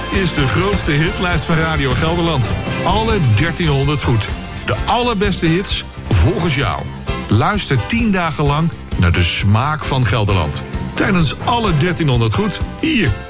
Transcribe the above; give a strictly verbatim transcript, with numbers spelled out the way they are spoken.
is de grootste hitlijst van Radio Gelderland. Alle dertienhonderd goed. De allerbeste hits volgens jou. Luister tien dagen lang naar de smaak van Gelderland. Tijdens alle dertienhonderd goed, hier